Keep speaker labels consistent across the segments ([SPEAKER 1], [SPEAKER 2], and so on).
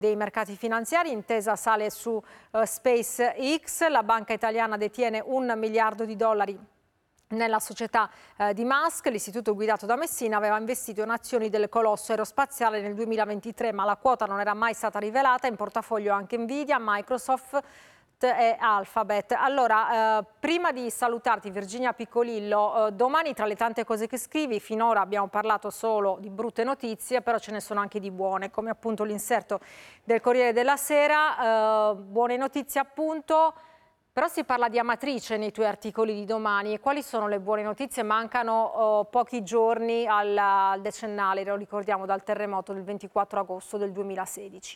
[SPEAKER 1] dei mercati finanziari. Intesa sale su SpaceX, la banca italiana detiene $1 miliardo nella società di Musk. L'istituto guidato da Messina aveva investito in azioni del colosso aerospaziale nel 2023, ma la quota non era mai stata rivelata. In portafoglio anche Nvidia, Microsoft e Alphabet. Allora, prima di salutarti Virginia Piccolillo, domani tra le tante cose che scrivi, finora abbiamo parlato solo di brutte notizie, però ce ne sono anche di buone, come appunto l'inserto del Corriere della Sera, buone notizie appunto, però si parla di Amatrice nei tuoi articoli di domani. E quali sono le buone notizie? Mancano pochi giorni al decennale, lo ricordiamo, dal terremoto del 24 agosto del 2016.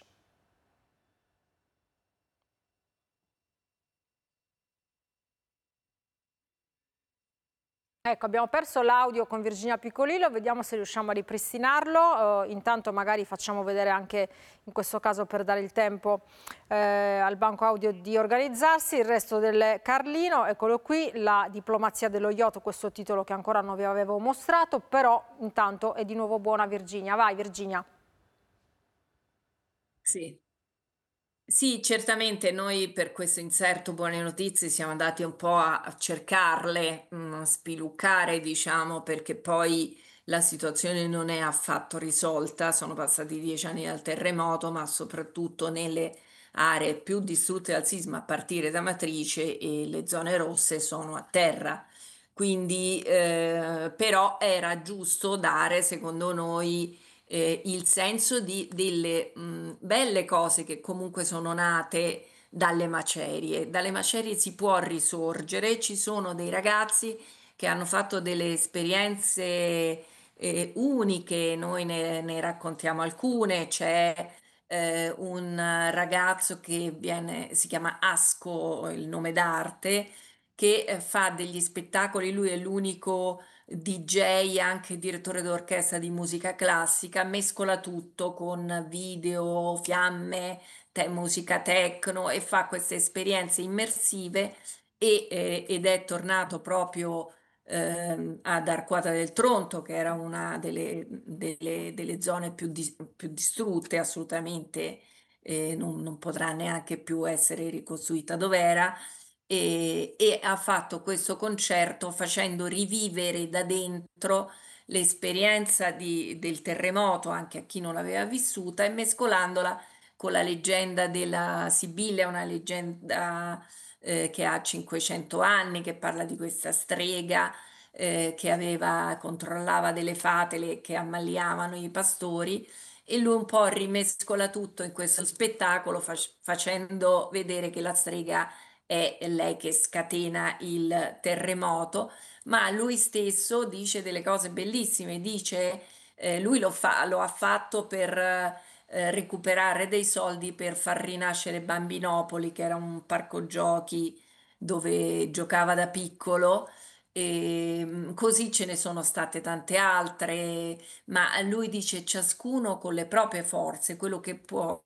[SPEAKER 1] Ecco, abbiamo perso l'audio con Virginia Piccolillo, vediamo se riusciamo a ripristinarlo. Intanto magari facciamo vedere anche, in questo caso per dare il tempo al banco audio di organizzarsi, il resto del Carlino. Eccolo qui, la diplomazia dello yacht, questo titolo che ancora non vi avevo mostrato, però intanto è di nuovo buona Virginia. Vai Virginia.
[SPEAKER 2] Sì. Sì, certamente noi per questo inserto Buone Notizie siamo andati un po' a cercarle, a spiluccare, diciamo, perché poi la situazione non è affatto risolta. Sono passati 10 anni dal terremoto, ma soprattutto nelle aree più distrutte dal sisma, a partire da Matrice, e le zone rosse sono a terra. Quindi, però era giusto dare, secondo noi, il senso di delle belle cose che comunque sono nate dalle macerie. Dalle macerie si può risorgere, ci sono dei ragazzi che hanno fatto delle esperienze uniche, noi ne raccontiamo alcune. C'è un ragazzo che si chiama Asco, il nome d'arte, che fa degli spettacoli, lui è l'unico DJ, anche direttore d'orchestra di musica classica, mescola tutto con video, fiamme, musica techno, e fa queste esperienze immersive ed è tornato proprio ad Arquata del Tronto, che era una delle zone più distrutte, assolutamente non potrà neanche più essere ricostruita dov'era. E ha fatto questo concerto facendo rivivere da dentro l'esperienza del terremoto anche a chi non l'aveva vissuta, e mescolandola con la leggenda della Sibilla, una leggenda che ha 500 anni, che parla di questa strega controllava delle fate che ammaliavano i pastori. E lui un po' rimescola tutto in questo spettacolo, facendo vedere che la strega è lei che scatena il terremoto, ma lui stesso dice delle cose bellissime. Dice, lui lo ha fatto per recuperare dei soldi per far rinascere Bambinopoli, che era un parco giochi dove giocava da piccolo. E così ce ne sono state tante altre, ma lui dice ciascuno con le proprie forze, quello che può.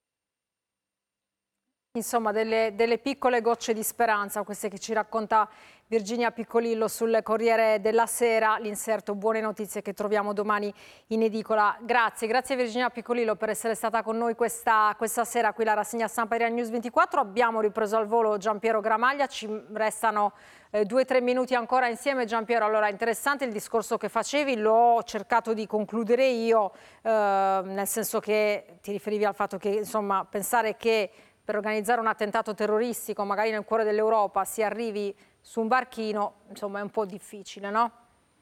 [SPEAKER 1] Insomma, delle piccole gocce di speranza, queste che ci racconta Virginia Piccolillo sul Corriere della Sera, l'inserto Buone Notizie che troviamo domani in edicola. Grazie Virginia Piccolillo per essere stata con noi questa sera qui alla rassegna stampa di Rai News 24. Abbiamo ripreso al volo Giampiero Gramaglia, ci restano 2-3 minuti ancora insieme. Giampiero, allora interessante il discorso che facevi, l'ho cercato di concludere io, nel senso che ti riferivi al fatto che insomma pensare che per organizzare un attentato terroristico, magari nel cuore dell'Europa, si arrivi su un barchino, insomma è un po' difficile, no?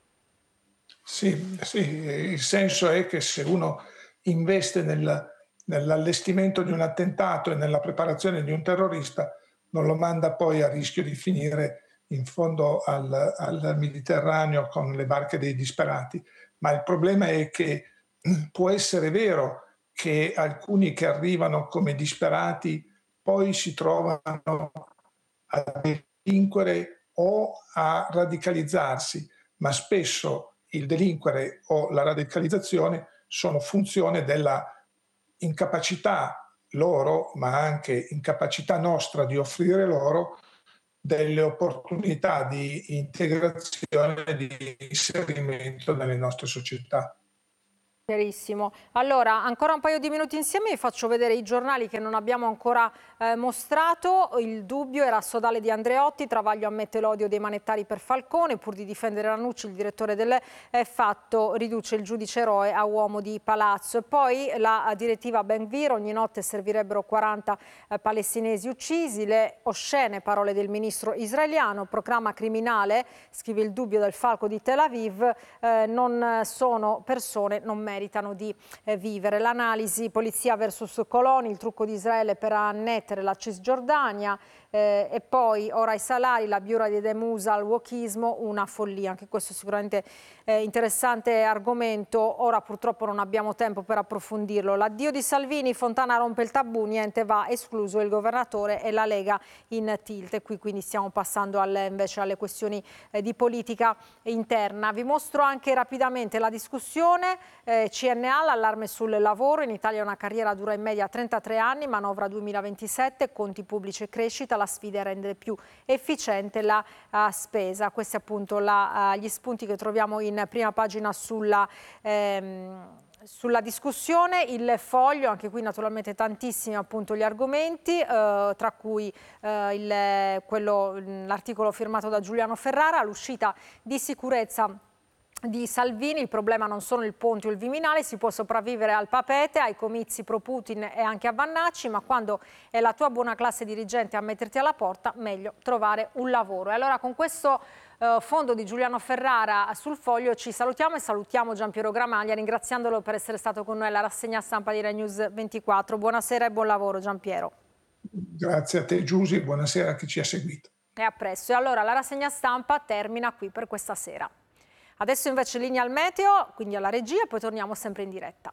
[SPEAKER 3] Sì, sì, il senso è che se uno investe nell'allestimento di un attentato e nella preparazione di un terrorista, non lo manda poi a rischio di finire in fondo al Mediterraneo con le barche dei disperati. Ma il problema è che può essere vero che alcuni che arrivano come disperati poi si trovano a delinquere o a radicalizzarsi, ma spesso il delinquere o la radicalizzazione sono funzione della incapacità loro, ma anche incapacità nostra di offrire loro delle opportunità di integrazione e di inserimento nelle nostre società.
[SPEAKER 1] Chiarissimo. Allora, ancora un paio di minuti insieme, vi faccio vedere i giornali che non abbiamo ancora mostrato. Il dubbio era sodale di Andreotti, Travaglio ammette l'odio dei manettari per Falcone, pur di difendere Ranucci, il direttore del Fatto riduce il giudice eroe a uomo di palazzo. E poi la direttiva Ben-Gvir, ogni notte servirebbero 40 palestinesi uccisi, le oscene parole del ministro israeliano, proclama criminale, scrive il dubbio del Falco di Tel Aviv, non sono persone, non meritano di vivere. L'analisi polizia versus coloni, il trucco di Israele per annettere la Cisgiordania, e poi ora i salari, la Biura di Demusa al wokismo, una follia. Anche questo sicuramente interessante argomento, ora purtroppo non abbiamo tempo per approfondirlo. L'addio di Salvini, Fontana rompe il tabù, niente va, escluso il governatore e la Lega in tilt. E qui quindi stiamo passando invece alle questioni di politica interna. Vi mostro anche rapidamente la discussione. CNA, l'allarme sul lavoro, in Italia una carriera dura in media 33 anni, manovra 2027, conti pubblici e crescita, la sfida è rendere più efficiente la spesa. Questi appunto gli spunti che troviamo in prima pagina sulla discussione. Il Foglio, anche qui naturalmente tantissimi appunto gli argomenti, tra cui l'articolo firmato da Giuliano Ferrara, l'uscita di sicurezza di Salvini, il problema non sono il ponte o il Viminale, si può sopravvivere al Papete, ai comizi pro Putin e anche a Vannacci, ma quando è la tua buona classe dirigente a metterti alla porta, meglio trovare un lavoro. E allora con questo fondo di Giuliano Ferrara sul Foglio ci salutiamo e salutiamo Giampiero Gramaglia, ringraziandolo per essere stato con noi alla rassegna stampa di Rai News 24. Buonasera e buon lavoro Giampiero.
[SPEAKER 3] Grazie a te Giusy, buonasera a chi ci ha seguito.
[SPEAKER 1] E a presto. E allora la rassegna stampa termina qui per questa sera. Adesso invece linea al meteo, quindi alla regia, e poi torniamo sempre in diretta.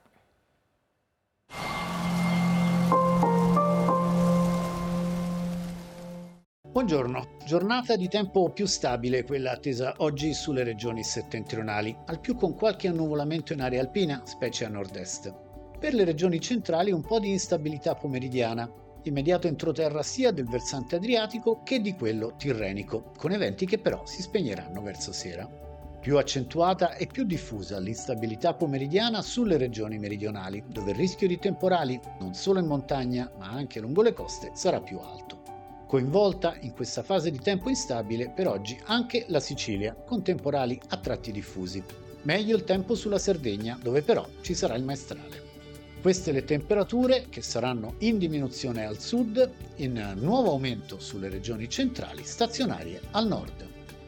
[SPEAKER 4] Buongiorno, giornata di tempo più stabile quella attesa oggi sulle regioni settentrionali, al più con qualche annuvolamento in area alpina, specie a nord-est. Per le regioni centrali un po' di instabilità pomeridiana, immediato entroterra sia del versante adriatico che di quello tirrenico, con eventi che però si spegneranno verso sera. Più accentuata e più diffusa l'instabilità pomeridiana sulle regioni meridionali, dove il rischio di temporali, non solo in montagna ma anche lungo le coste, sarà più alto. Coinvolta in questa fase di tempo instabile per oggi anche la Sicilia, con temporali a tratti diffusi. Meglio il tempo sulla Sardegna, dove però ci sarà il maestrale. Queste le temperature che saranno in diminuzione al sud, in nuovo aumento sulle regioni centrali, stazionarie al nord.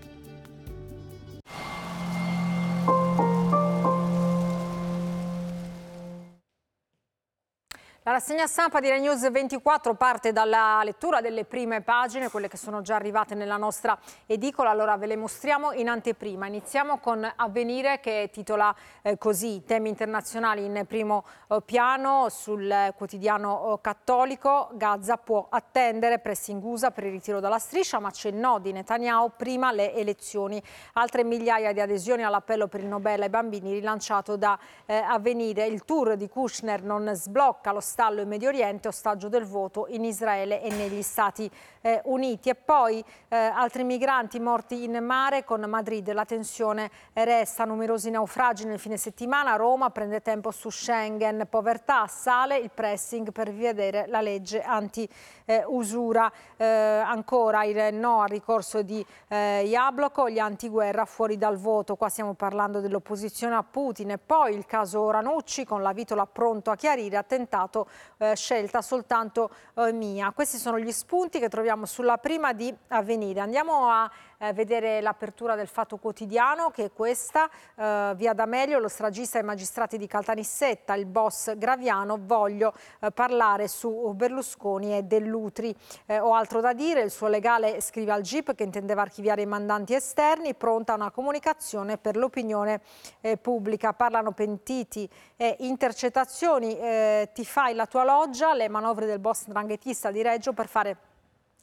[SPEAKER 1] La rassegna stampa di Rai News 24 parte dalla lettura delle prime pagine, quelle che sono già arrivate nella nostra edicola. Allora ve le mostriamo in anteprima. Iniziamo con Avvenire, che titola così: temi internazionali in primo piano. Sul quotidiano cattolico, Gaza può attendere, pressing USA per il ritiro dalla striscia, ma c'è il no di Netanyahu, prima le elezioni. Altre migliaia di adesioni all'appello per il Nobel ai bambini rilanciato da Avvenire. Il tour di Kushner non sblocca lo stallo in Medio Oriente, ostaggio del voto in Israele e negli Stati Uniti. E poi altri migranti morti in mare, con Madrid la tensione resta, numerosi naufragi nel fine settimana, Roma prende tempo su Schengen, povertà, sale il pressing per rivedere la legge anti-usura. Ancora il no al ricorso di Jabloko, gli antiguerra fuori dal voto, qua stiamo parlando dell'opposizione a Putin. E poi il caso Ranucci, con la Vitola pronto a chiarire, attentato scelta soltanto mia. Questi sono gli spunti che troviamo sulla prima di Avvenire. Andiamo a vedere l'apertura del Fatto Quotidiano, che è questa. Via D'Amelio, lo stragista ai magistrati di Caltanissetta, il boss Graviano, voglio parlare su Berlusconi e Dell'Utri. Ho altro da dire, il suo legale scrive al GIP che intendeva archiviare i mandanti esterni, pronta una comunicazione per l'opinione pubblica. Parlano pentiti e intercettazioni, ti fai la tua loggia, le manovre del boss 'ndranghetista di Reggio per fare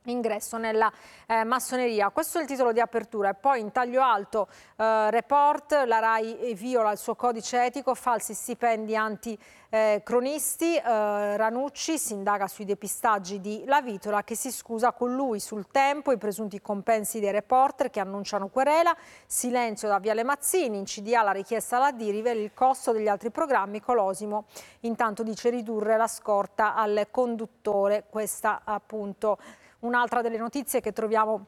[SPEAKER 1] ingresso nella massoneria. Questo è il titolo di apertura. E poi in taglio alto report, la RAI viola il suo codice etico, falsi stipendi anti-cronisti, Ranucci si indaga sui depistaggi di Lavitola che si scusa con lui sul Tempo, i presunti compensi dei reporter che annunciano querela, silenzio da Viale Mazzini, in CDA la richiesta alla Dirivel, il costo degli altri programmi, Colosimo intanto dice ridurre la scorta al conduttore. Questa appunto un'altra delle notizie che troviamo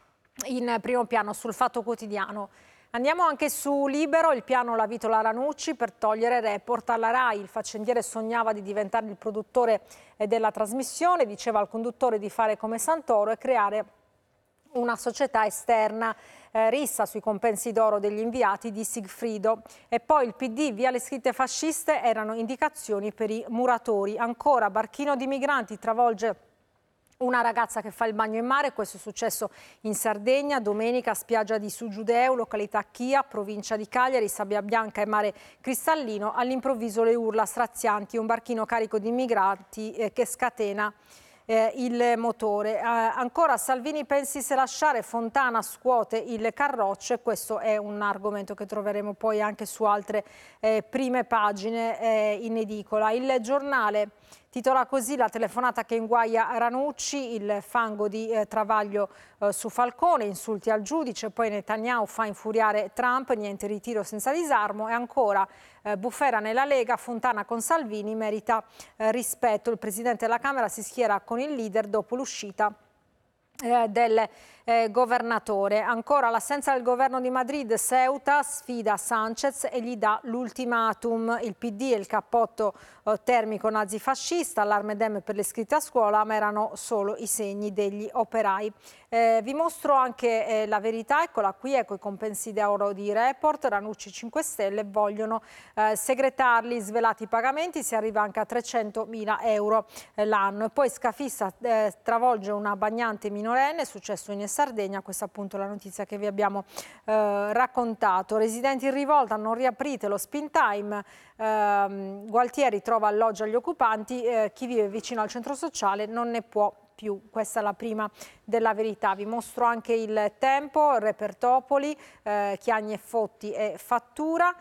[SPEAKER 1] in primo piano sul Fatto Quotidiano. Andiamo anche su Libero, il piano Lavitola Ranucci per togliere report alla RAI. Il faccendiere sognava di diventare il produttore della trasmissione, diceva al conduttore di fare come Santoro e creare una società esterna. Rissa sui compensi d'oro degli inviati di Sigfrido. E poi il PD, via le scritte fasciste, erano indicazioni per i muratori. Ancora, barchino di migranti travolge una ragazza che fa il bagno in mare, questo è successo in Sardegna, domenica spiaggia di Sugiudeo, località Chia, provincia di Cagliari, sabbia bianca e mare cristallino, all'improvviso le urla strazianti, un barchino carico di migranti che scatena il motore. Ancora Salvini pensi lasciare, Fontana scuote il Carroccio, e questo è un argomento che troveremo poi anche su altre prime pagine in edicola. Il Giornale titola così: la telefonata che inguaia Ranucci, il fango di Travaglio su Falcone, insulti al giudice, poi Netanyahu fa infuriare Trump, niente ritiro senza disarmo, e ancora bufera nella Lega, Fontana con Salvini merita rispetto, il Presidente della Camera si schiera con il leader dopo l'uscita del governatore. Ancora l'assenza del governo di Madrid, Ceuta sfida Sanchez e gli dà l'ultimatum. Il PD e il cappotto termico nazifascista, allarme Dem per le iscritte a scuola, ma erano solo i segni degli operai. Vi mostro anche la verità, eccola qui, ecco i compensi d'oro di Report. Ranucci 5 Stelle vogliono segretarli, svelati i pagamenti, si arriva anche a 300.000 euro l'anno. E poi scafista travolge una bagnante minorenne, è successo in Sardegna, questa appunto è la notizia che vi abbiamo raccontato. Residenti in rivolta, non riaprite lo spin time, Gualtieri trova alloggio agli occupanti, chi vive vicino al centro sociale non ne può più. Questa è la prima della verità. Vi mostro anche il Tempo, Repertopoli, Chiagni e Fotti e fattura.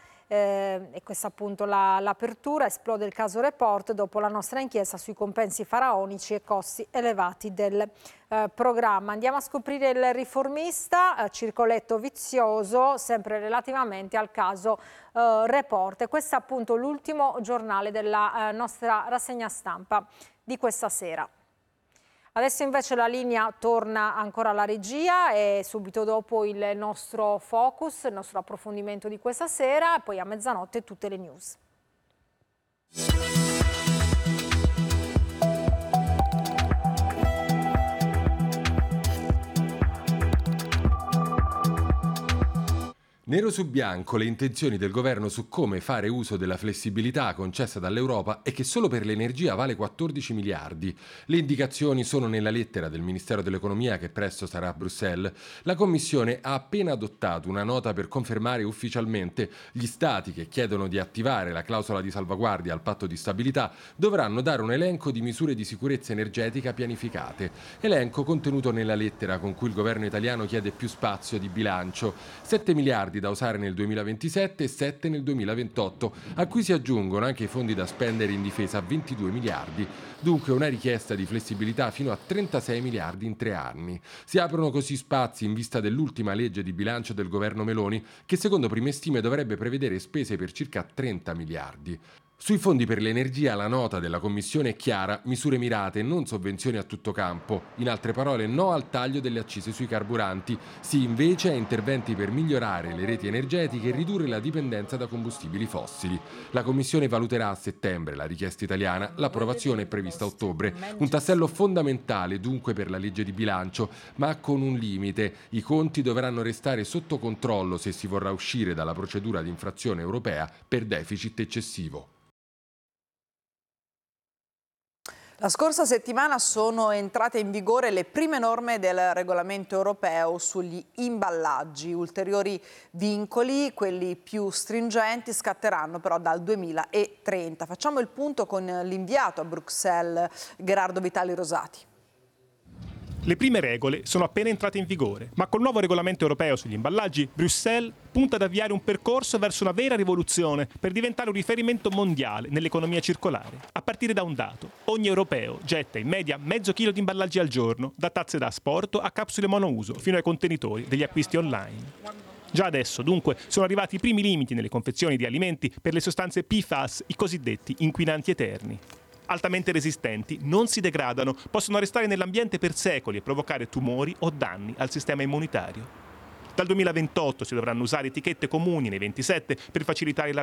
[SPEAKER 1] E questa appunto l'apertura. Esplode il caso Report dopo la nostra inchiesta sui compensi faraonici e costi elevati del programma. Andiamo a scoprire il Riformista, circoletto vizioso, sempre relativamente al caso Report. E questo è appunto l'ultimo giornale della nostra rassegna stampa di questa sera. Adesso invece la linea torna ancora alla regia e subito dopo il nostro focus, il nostro approfondimento di questa sera, e poi a mezzanotte tutte le news.
[SPEAKER 5] Nero su bianco le intenzioni del governo su come fare uso della flessibilità concessa dall'Europa e che solo per l'energia vale 14 miliardi. Le indicazioni sono nella lettera del Ministero dell'Economia che presto sarà a Bruxelles. La Commissione ha appena adottato una nota per confermare ufficialmente gli Stati che chiedono di attivare la clausola di salvaguardia al patto di stabilità dovranno dare un elenco di misure di sicurezza energetica pianificate. Elenco contenuto nella lettera con cui il governo italiano chiede più spazio di bilancio. 7 miliardi da usare nel 2027 e 7 nel 2028, a cui si aggiungono anche i fondi da spendere in difesa, 22 miliardi. Dunque una richiesta di flessibilità fino a 36 miliardi in 3 anni. Si aprono così spazi in vista dell'ultima legge di bilancio del governo Meloni, che secondo prime stime dovrebbe prevedere spese per circa 30 miliardi. Sui fondi per l'energia la nota della Commissione è chiara: misure mirate, non sovvenzioni a tutto campo. In altre parole, no al taglio delle accise sui carburanti, sì invece a interventi per migliorare le reti energetiche e ridurre la dipendenza da combustibili fossili. La Commissione valuterà a settembre la richiesta italiana, l'approvazione è prevista a ottobre. Un tassello fondamentale dunque per la legge di bilancio, ma con un limite: i conti dovranno restare sotto controllo se si vorrà uscire dalla procedura di infrazione europea per deficit eccessivo.
[SPEAKER 6] La scorsa settimana sono entrate in vigore le prime norme del regolamento europeo sugli imballaggi. Ulteriori vincoli, quelli più stringenti, scatteranno però dal 2030. Facciamo il punto con l'inviato a Bruxelles, Gerardo Vitali Rosati.
[SPEAKER 7] Le prime regole sono appena entrate in vigore, ma col nuovo regolamento europeo sugli imballaggi, Bruxelles punta ad avviare un percorso verso una vera rivoluzione per diventare un riferimento mondiale nell'economia circolare. A partire da un dato: ogni europeo getta in media mezzo chilo di imballaggi al giorno, da tazze da asporto a capsule monouso, fino ai contenitori degli acquisti online. Già adesso, dunque, sono arrivati i primi limiti nelle confezioni di alimenti per le sostanze PFAS, i cosiddetti inquinanti eterni. Altamente resistenti, non si degradano, possono restare nell'ambiente per secoli e provocare tumori o danni al sistema immunitario. Dal 2028 si dovranno usare etichette comuni nei 27 per facilitare la